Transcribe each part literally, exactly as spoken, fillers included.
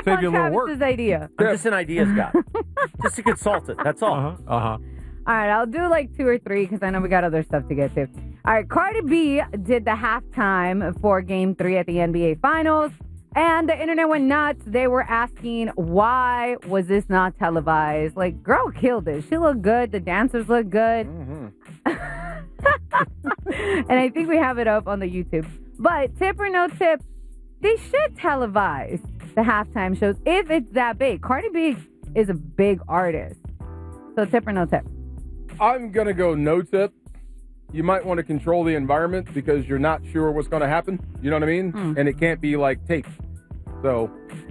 tip Save on you a little work. Travis's idea. I'm just an ideas guy. Just a consultant. That's all. Uh-huh. Uh-huh. All right, I'll do like two or three because I know we got other stuff to get to. All right, Cardi B did the halftime for Game three at the N B A Finals, and the internet went nuts. They were asking, why was this not televised? Like, girl killed it. She looked good. The dancers looked good. Mm-hmm. And I think we have it up on the YouTube. But tip or no tip, they should televise the halftime shows if it's that big. Cardi B is a big artist. So tip or no tip? I'm going to go no tip. You might want to control the environment because you're not sure what's going to happen. You know what I mean? Mm. And it can't be like tape. So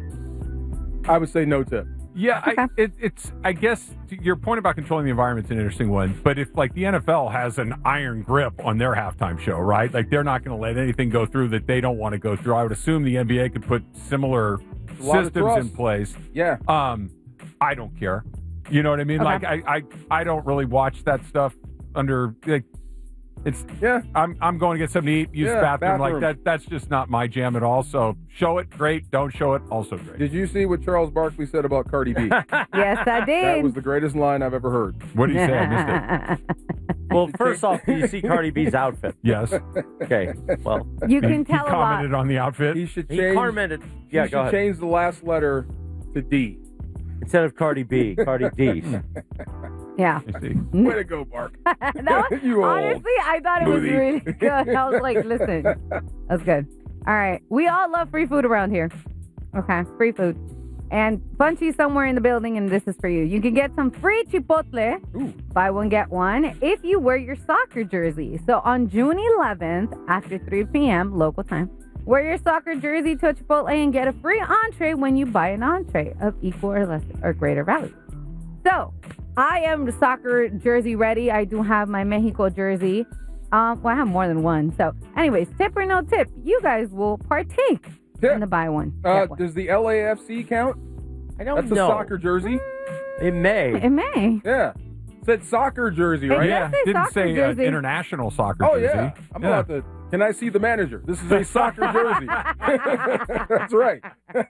I would say no tip. Yeah, Okay. I, it, it's. I guess your point about controlling the environment is an interesting one. But if like the N F L has an iron grip on their halftime show, right? Like they're not going to let anything go through that they don't want to go through. I would assume the N B A could put similar A lot of systems trust. in place. Yeah. Um, I don't care. You know what I mean? Okay. Like I, I, I don't really watch that stuff under like. It's Yeah. I'm I'm going to get something to eat, use Yeah, the bathroom. bathroom. Like that. That's just not my jam at all. So show it, great. Don't show it, also great. Did you see what Charles Barkley said about Cardi B? Yes, I did. That was the greatest line I've ever heard. What do you say? I missed it. Well, first off, do you see Cardi B's outfit? Yes. Okay. Well, You He, can he tell a lot. commented on the outfit. He should he change. commented. he Yeah, should go ahead. change the last letter to D. Instead of Cardi B, Cardi D. Yeah. I see. Way to go, Bark. that was, You old honestly, I thought it was booty. really good. I was like, listen, that's good. All right. We all love free food around here. Okay. Free food. And Punchy's somewhere in the building, and this is for you. You can get some free Chipotle. Ooh. Buy one, get one, if you wear your soccer jersey. So on June eleventh, after three p.m. local time, wear your soccer jersey to a Chipotle and get a free entree when you buy an entree of equal or less or greater value. So I am the soccer jersey ready. I do have my Mexico jersey. Um, well, I have more than one. So anyways, tip or no tip, you guys will partake Tip. in the buy one, Uh, get one. does the L A F C count? I don't That's a know. soccer jersey. It may. It may. Yeah. Said soccer jersey, It right? does Yeah, say didn't soccer say uh, jersey. international soccer Oh, jersey. yeah. I'm Yeah. about to. Can I see the manager? This is a soccer jersey. That's right.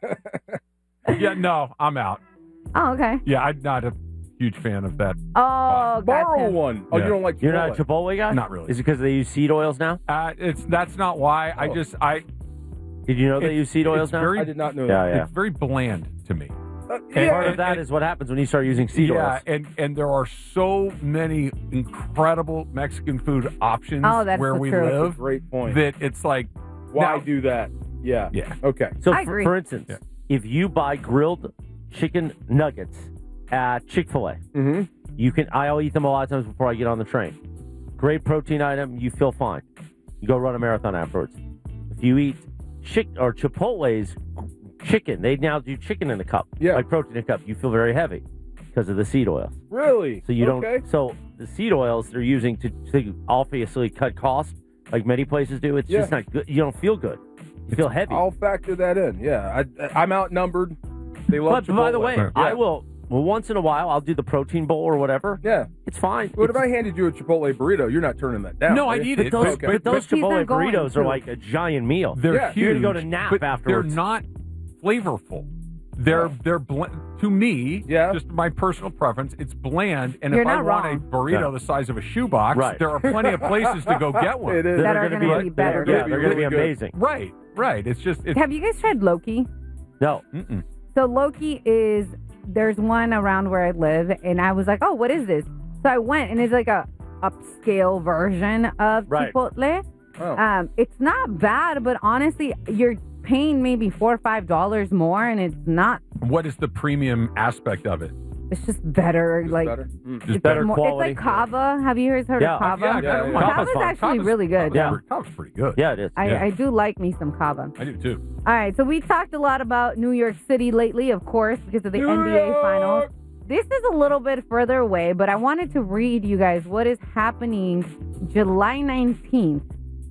Yeah, no, I'm out. Oh, okay. Yeah, I'm not a huge fan of that. Oh, Borrow gotcha. one. Oh, Yeah. you don't like Chipotle? You're not a Chipotle guy? Not really. Is it because they use seed oils now? Uh, it's that's not why. I Oh. just I. Did you know they It's- use seed oils it's now? very- I did not know Yeah, that. yeah. It's very bland to me. Uh, And yeah, part of and- that and- is what happens when you start using seed yeah, oils. and and there are so many incredible Mexican food options Oh, that's where so we true. That's a live great point. that it's like Why now- do that? Yeah. Yeah. Okay. So, I for, agree. for instance, Yeah. if you buy grilled chicken nuggets at Chick-fil-A, Mm-hmm. you can. I'll eat them a lot of times before I get on the train. Great protein item. You feel fine. You go run a marathon afterwards. If you eat chick or Chipotle's chicken, they now do chicken in a cup, Yeah. like protein in a cup. You feel very heavy because of the seed oils. Really? So you okay. don't. So the seed oils they're using to, to obviously cut costs, like many places do. It's Yeah. just not good. You don't feel good. You feel heavy. I'll factor that in. Yeah. I, I'm outnumbered. They love But by the Chipotle. way, Yeah. I will. Well, once in a while, I'll do the protein bowl or whatever. Yeah. It's fine. What if It's- I handed you a Chipotle burrito? You're not turning that down. No, are I you? need But it. those, but- Okay. but those But he's Chipotle not going burritos are to. like a giant meal. They're Yeah. huge. You're gonna go to nap but afterwards. They're not flavorful. They're Yeah. they're bl- to me. Yeah. Just my personal preference. It's bland, and You're if I not want wrong. a burrito Yeah. the size of a shoebox, Right. there are plenty of places to go get one. It is. That They're are gonna gonna be, be better. Yeah, they're going to be really good. amazing. Right, right. It's just it's. Have you guys tried Loki? No, Mm-mm. So Loki is, there's one around where I live, and I was like, oh, what is this? So I went, and it's like a upscale version of Right. Chipotle. Oh. Um, it's not bad, but honestly, you're paying maybe four or five dollars more, and it's not. What is the premium aspect of it? It's just better. Just like better? Mm. Just it's better more, quality. It's like Kava. Have you guys heard Yeah. of Kava? Yeah, Yeah, I yeah. don't- Kava's Kava's fine. actually Kava's- really good. Kava's Yeah. pretty- Kava's pretty good. yeah, it is. I, Yeah. I do like me some Kava. I do too. All right, so we talked a lot about New York City lately, of course, because of the New N B A York! Finals. This is a little bit further away, but I wanted to read you guys what is happening July nineteenth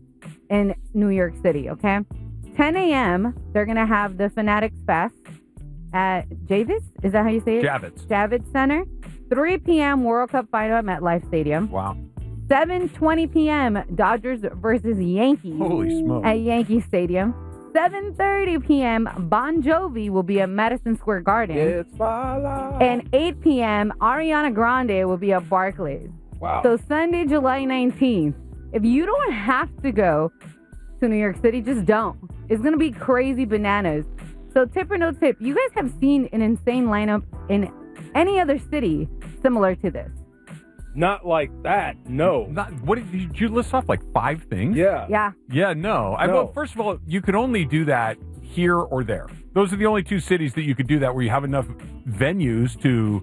in New York City, okay? ten a.m., they're going to have the Fanatics Fest at Javis. Is that how you say it? Javits. Javits Center. three p.m. World Cup final at MetLife Stadium. Wow. seven twenty p.m. Dodgers versus Yankees Holy smoke. at Yankee Stadium. seven thirty p.m., Bon Jovi will be at Madison Square Garden. It's my life. And eight p.m., Ariana Grande will be at Barclays. Wow. So Sunday, July nineteenth, if you don't have to go to New York City, just don't. It's going to be crazy bananas. So tip or no tip, you guys have seen an insane lineup in any other city similar to this? Not like that. No. Not what did you, did you list off like five things? Yeah. Yeah. Yeah, no. I, No. well, first of all, you could only do that here or there. Those are the only two cities that you could do that where you have enough venues to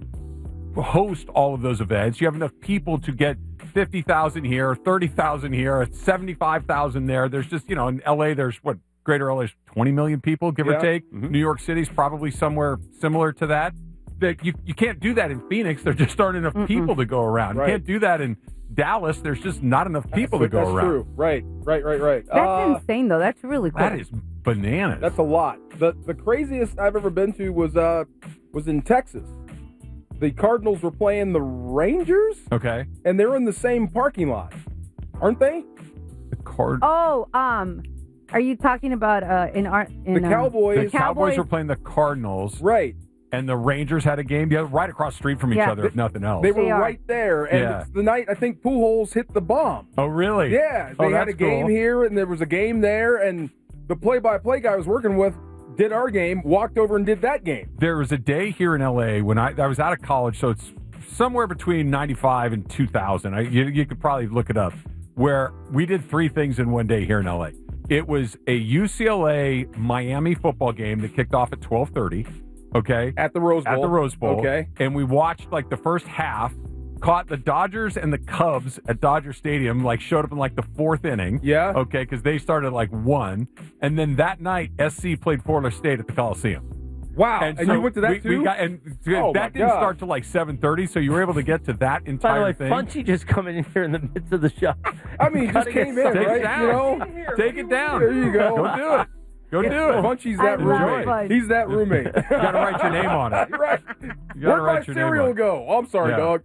host all of those events. You have enough people to get fifty thousand here, thirty thousand here, seventy-five thousand there. There's just, you know, in L A, there's what, greater L A is twenty million people, give Yeah. or take. Mhm. New York City's probably somewhere similar to that. That you, you can't do that in Phoenix. There just aren't enough Mm-mm. people to go around. Right. You can't do that in Dallas. There's just not enough people that's, to go that's around. True. Right. Right. Right. Right. That's Uh, insane, though. That's really cool. That is bananas. That's a lot. The the craziest I've ever been to was uh was in Texas. The Cardinals were playing the Rangers, okay. and they're in the same parking lot, aren't they? The card. Oh, um, are you talking about uh in our in The uh, Cowboys, the Cowboys Cowboys- were playing the Cardinals, right? and the Rangers had a game yeah, right across the street from each Yeah. other, if nothing else. They were They are. right there, and Yeah. it's the night I think Pujols hit the bomb. oh, really? Yeah, Oh, they had that's a game cool. here, and there was a game there, and the play-by-play guy I was working with did our game, walked over and did that game. There was a day here in L A when I, I was out of college, so it's somewhere between ninety-five and two thousand. I, you, you could probably look it up, where we did three things in one day here in L A. It was a U C L A Miami football game that kicked off at twelve thirty, okay? At the Rose Bowl. At the Rose Bowl. Okay. And we watched like the first half, caught the Dodgers and the Cubs at Dodger Stadium, like showed up in like the fourth inning. Yeah. Okay, because they started like one. And then that night, S C played Florida State at the Coliseum. Wow. And, so you went to that we, too? We got, and Oh, my that didn't God. start till like seven thirty, so you were able to get to that By the entire way, thing. Funchy just coming in here in the midst of the show. I mean, he just Cutting came it in, Take right? it down. You know? Take it down. There you go. Go do it. Go do it. Punchy's I that love roommate. Fudge. He's that roommate. You got to write your name on it. You're right. You got to Where'd my write your name cereal on it. go? Oh, I'm sorry, Yeah. dog.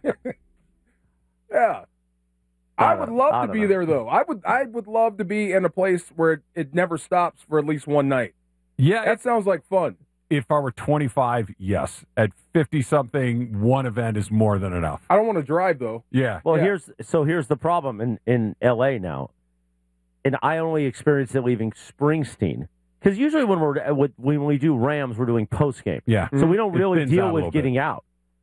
Yeah. I I would don't- love I to don't be know. there, though. I would I would love to be in a place where it, it never stops for at least one night. Yeah, That sounds like fun. if I were twenty-five, yes. At fifty-something, one event is more than enough. I don't want to drive, though. Yeah. Well, Yeah. here's so here's the problem in, in L A now, and I only experienced it leaving Springsteen because usually when we're with- when we do Rams, we're doing post game, Yeah. so we don't It really thins deal out a with little getting out.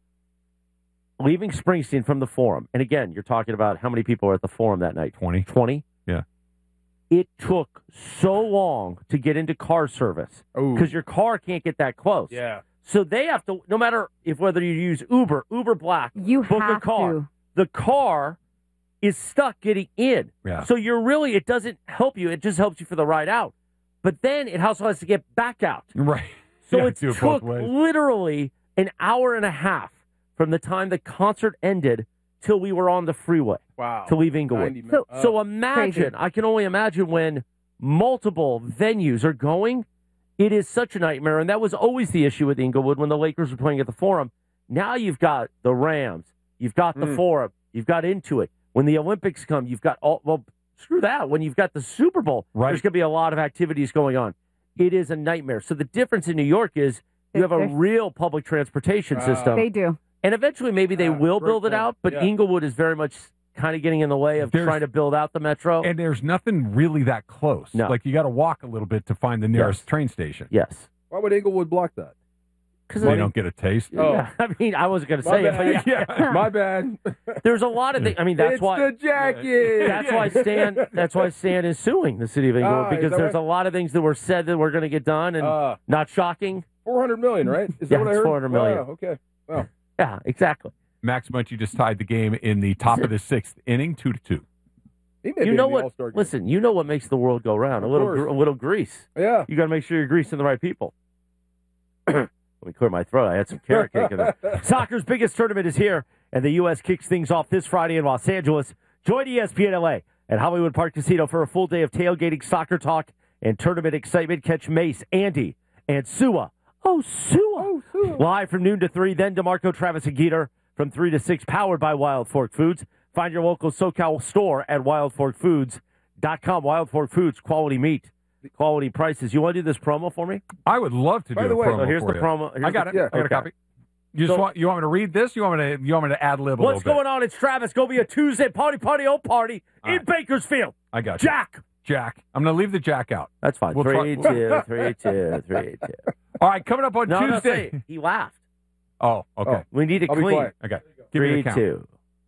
Leaving Springsteen from the Forum, and again, you're talking about how many people were at the Forum that night? twenty. Twenty. Yeah. It took so long to get into car service Oh, because your car can't get that close. yeah. So they have to, no matter if whether you use Uber, Uber Black, You book have a car, to. the car is stuck getting in. Yeah. So you're really, it doesn't help you. It just helps you for the ride out. But then it also has to get back out. Right. So Yeah, it do it both took ways. literally an hour and a half from the time the concert ended till we were on the freeway Wow. to leave Inglewood. ninety So- minutes. So Oh. imagine, crazy. I can only imagine when multiple venues are going, it is such a nightmare. And that was always the issue with Inglewood when the Lakers were playing at the Forum. Now you've got the Rams, you've got the Mm. Forum, you've got Intuit. When the Olympics come, you've got all, well, screw that. When you've got the Super Bowl, Right. there's going to be a lot of activities going on. It is a nightmare. So the difference in New York is you have a There's- real public transportation Wow. system. They do. And eventually, maybe they Ah, will great build it point. out, but Yeah. Inglewood is very much kind of getting in the way of There's- trying to build out the metro. And there's nothing really that close. No. Like you got to walk a little bit to find the nearest Yes. train station. yes. Why would Inglewood block that? Because They don't get a taste. Oh. yeah, I mean, I wasn't going to My say it, bad. but yeah. Yeah. My bad. There's a lot of things. I mean, that's it's why. the jacket. That's why Stan. That's why Stan is suing the city of Inglewood Ah, is because that there's right? a lot of things that were said that were going to get done, and Uh, not shocking. four hundred million, right? Is Yeah, that what I it's heard? four hundred million. Wow, okay. Wow. Yeah, exactly. Max Muncy just tied the game in the top of the sixth inning, two to two. He may You be know in the what? All-Star game. Listen, you know what makes the world go round. A Of little, course. gr- a little grease. Yeah. You got to make sure you're greasing the right people. Let me clear my throat. I had some carrot cake in there. Soccer's biggest tournament is here, and the U S kicks things off this Friday in Los Angeles. Join E S P N L A at Hollywood Park Casino for a full day of tailgating, soccer talk, and tournament excitement. Catch Mace, Andy, and Sua. Oh, Sua. Oh, Sua. Live from noon to three, then DeMarco, Travis, and Geeter from three to six, powered by Wild Fork Foods. Find your local SoCal store at wild fork foods dot com. Wild Fork Foods, quality meat quality prices. You want to do this promo for me? I would love to By do the a way- promo So here's for the you. promo. Here's I got the, it. Yeah, I got a okay. copy. You just So- want you want me to read this? You want me to you want me to ad lib a What's little going on? It's Travis. Go be a Tuesday party, party, old party All in right. Bakersfield. bit? I got you. Jack. Jack. I'm going to leave the Jack out. That's fine. We'll three, try- two, three, two, three, two. All right, coming up on No, no, Tuesday. say, he laughed. Oh, okay. Oh. We need it I'll be clean. quiet. Okay. Give me Three, the count. two.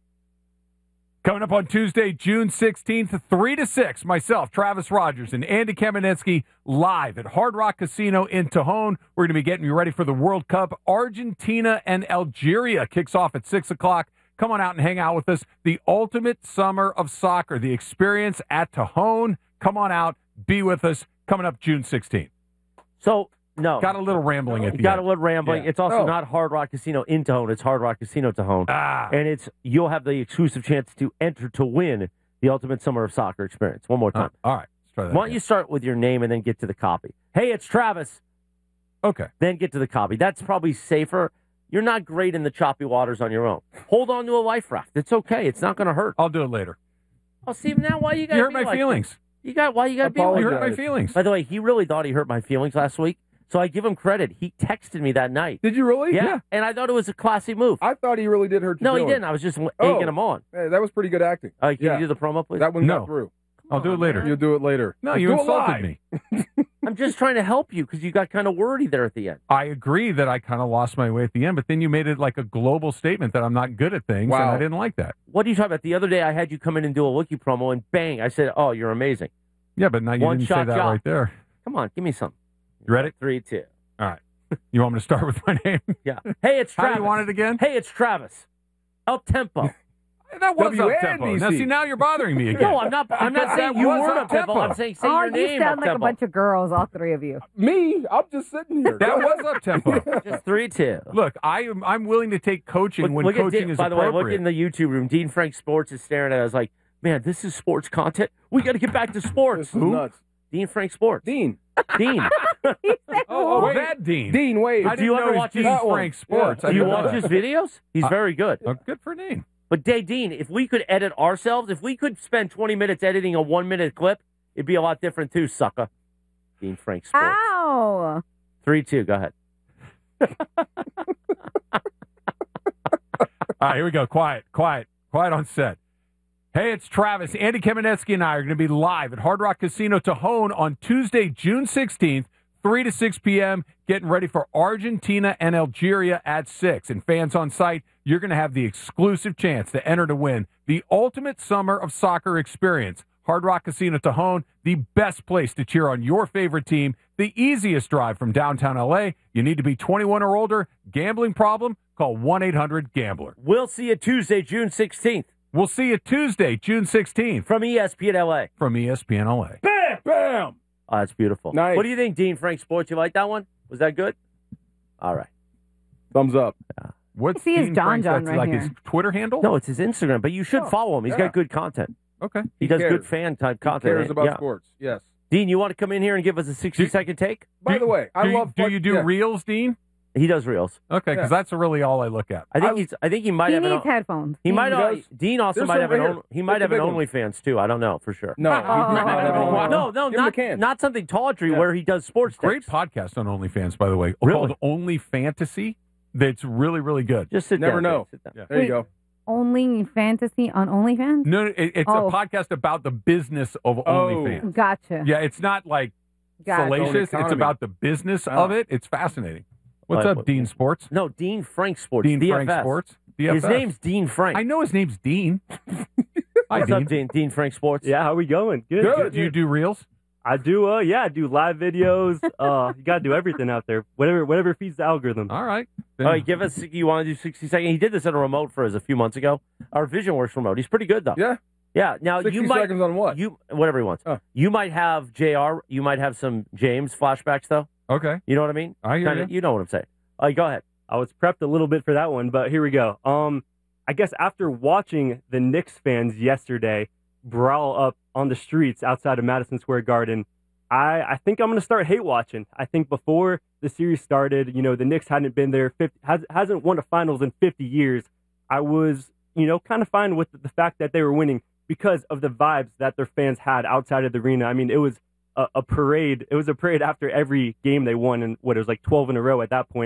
Coming up on Tuesday, June sixteenth, three to six, myself, Travis Rogers, and Andy Kamenetsky live at Hard Rock Casino in Tajon. We're going to be getting you ready for the World Cup. Argentina and Algeria kicks off at six o'clock. Come on out and hang out with us. The ultimate summer of soccer, the experience at Tajon. Come on out, be with us. Coming up June sixteenth. So, no. Got a little rambling at the Got a end. little rambling. Yeah. It's also Oh. not Hard Rock Casino in Tajon. It's Hard Rock Casino Tajon. Ah, And it's you'll have the exclusive chance to enter to win the ultimate summer of soccer experience. One more uh, time. all right. Let's try that Why don't again. you start with your name and then get to the copy? Hey, it's Travis. Okay. Then get to the copy. That's probably safer. You're not great in the choppy waters on your own. Hold on to a life raft. It's okay. It's not going to hurt. I'll do it later. Oh, see now why you got You hurt my like feelings. This? You got why you got to be You like Apologize. hurt my that? feelings. By the way, he really thought he hurt my feelings last week, so I give him credit. He texted me that night. Did you really? Yeah, Yeah. and I thought it was a classy move. I thought he really did hurt you. no, he didn't. I was just egging Oh. him on. Hey, that was pretty good acting. Uh, can Yeah. you do the promo, please? That one No. got through. I'll do it later. You'll do it later. No, Let's you do it insulted live. me. I'm just trying to help you because you got kind of wordy there at the end. I agree that I kind of lost my way at the end, but then you made it like a global statement that I'm not good at things, and Wow. I didn't like that. What are you talking about? The other day I had you come in and do a wiki promo, and bang, I said, "Oh, you're amazing." Yeah, but now you One didn't say shot that job. right there. Come on, give me some. You ready? Three, two. All right. You want me to start with my name? Yeah. Hey, it's How Travis. do you want it again? Hey, it's Travis. Up tempo. That was W up N tempo. B C. Now, see, now you're bothering me again. No, I'm not. I'm not That saying you was were up up-tempo. tempo. I'm saying say Oh, your you name sound up like a tempo. bunch of girls, all three of you. Me? I'm just sitting here. That was up tempo. Just three, two. Look, I am. I'm willing to take coaching Look, when look at coaching Dean- is by the way, look appropriate. in the YouTube room. Dean Frank Sports is staring at us like, man, this is sports content. We got to get back to sports. This is nuts. Dean Frank Sports. Dean. Dean. oh, wait. that Dean. Dean, wait. I Do didn't you know ever he's watch his- Dean that one? Frank Sports. Yeah. I Do you didn't know watch that. his videos? He's Uh, very good. Oh, good for Dean. But Day Dean, if we could edit ourselves, if we could spend twenty minutes editing a one minute clip, it'd be a lot different too, sucker. Dean Frank Sports. Ow. Three, two, go ahead. All right, here we go. Quiet, quiet, quiet on set. Hey, it's Travis. Andy Kamenetsky and I are going to be live at Hard Rock Casino Tajon on Tuesday, June sixteenth, three to six p.m., getting ready for Argentina and Algeria at six. And fans on site, you're going to have the exclusive chance to enter to win the ultimate summer of soccer experience. Hard Rock Casino Tajon, the best place to cheer on your favorite team, the easiest drive from downtown L A. You need to be twenty-one or older. Gambling problem? Call one eight hundred gambler. We'll see you Tuesday, June sixteenth We'll see you Tuesday, June sixteenth from E S P N L A. from E S P N L A. Bam! Bam. Oh, that's beautiful. Nice. What do you think, Dean Frank Sports? You like that one? Was that good? All right. Thumbs up. What's See his Dean Don Frank's- John that's right like here. his Twitter handle? No, it's his Instagram, but you should Oh, follow him. He's yeah. got good content. Okay. He, He does cares. good fan type He content. cares about Yeah. sports. Yes. Dean, you want to come in here and give us a sixty second take? By Do- the way, I do you, love. Do you do yeah. reels, Dean? He does reels. Okay, because Yeah. that's really all I look at. I think I- he's. I think he might He have needs an. headphones. He might. He al- does. Dean also There's might some have an. right own, here. he might Take have the an big one. OnlyFans too. I don't know for sure. No, he might not have any. Oh. No, no, Give him the not can. not something tawdry Yeah. where he does sports. Great takes. podcast on OnlyFans, by the way, Really? called Only Fantasy. That's really, really good. Just sit Never down. know. Sit down. Yeah. There you Wait. go. Only fantasy on OnlyFans? No, no, it, it's Oh. a podcast about the business of Oh. OnlyFans. Gotcha. Yeah, it's not like Gotcha. salacious. It's Economy. about the business Oh. of it. It's fascinating. What's Like up, what- Dean Sports? No, Dean Frank Sports. Dean D F S. Frank Sports? D F S. His name's Dean Frank. I know his name's Dean. Hi, What's Dean. up, Dean? Dean Frank Sports. Yeah, how we going? Good. Good. Do you do reels? I do. Uh, yeah, I do live videos. Uh, you gotta do everything out there. Whatever, whatever feeds the algorithm. All right. Then- All right, give us. You want to do sixty seconds? He did this on a remote for us a few months ago. Our VisionWorks remote. He's pretty good though. Yeah. Yeah. Now Sixty you might. seconds on what? You whatever he wants. Oh. You might have J R. You might have some James flashbacks though. okay. You know what I mean? I hear Kinda- you. you know what I'm saying. All right, go ahead. I was prepped a little bit for that one, but here we go. Um, I guess after watching the Knicks fans yesterday brawl up on the streets outside of Madison Square Garden, I, I think I'm gonna start hate watching. I think before the series started, you know, the Knicks hadn't been there fifty, has, hasn't won a finals in fifty years. I was, you know, kind of fine with the fact that they were winning because of the vibes that their fans had outside of the arena. I mean, it was a, a parade. It was a parade after every game they won, and what it was like twelve in a row at that point.